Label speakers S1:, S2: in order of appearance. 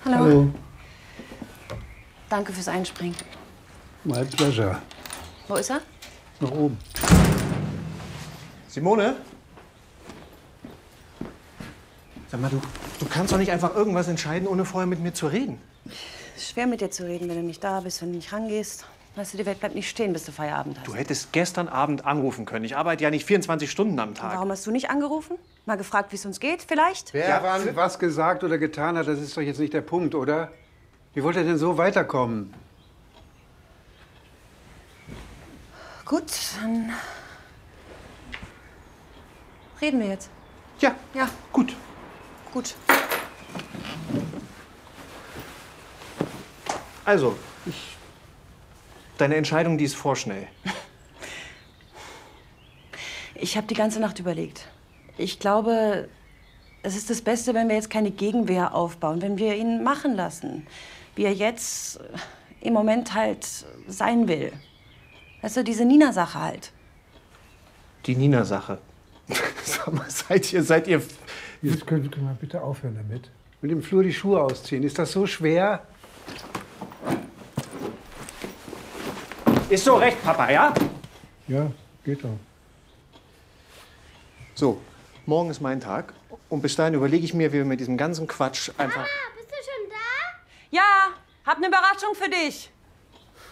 S1: Hallo.
S2: Hallo.
S1: Danke fürs Einspringen.
S2: My pleasure.
S1: Wo ist er?
S2: Nach oben.
S3: Simone? Sag mal, du kannst doch nicht einfach irgendwas entscheiden, ohne vorher mit mir zu reden.
S1: Ist schwer mit dir zu reden, wenn du nicht da bist, wenn du nicht rangehst. Weißt du, die Welt bleibt nicht stehen, bis du Feierabend hast.
S3: Du hättest gestern Abend anrufen können. Ich arbeite ja nicht 24 Stunden am Tag.
S1: Warum hast du nicht angerufen? Mal gefragt, wie es uns geht, vielleicht?
S2: Wer wann was gesagt oder getan hat, das ist doch jetzt nicht der Punkt, oder? Wie wollt ihr denn so weiterkommen?
S1: Gut, dann reden wir jetzt.
S3: Ja,
S1: Ja,
S3: gut.
S1: gut.
S3: Also, deine Entscheidung, die ist vorschnell.
S1: Ich habe die ganze Nacht überlegt. Ich glaube, es ist das Beste, wenn wir jetzt keine Gegenwehr aufbauen, wenn wir ihn machen lassen, wie er jetzt im Moment halt sein will. Weißt du, diese Nina-Sache halt.
S3: Die Nina-Sache. Sag mal, seid ihr...
S2: Jetzt können wir bitte aufhören damit. Mit dem Flur die Schuhe ausziehen. Ist das so schwer?
S3: Ist so recht, Papa, ja?
S2: Ja, geht doch.
S3: So, morgen ist mein Tag. Und bis dahin überlege ich mir, wie wir mit diesem ganzen Quatsch einfach...
S4: Bist du schon da?
S1: Ja, hab eine Überraschung für dich.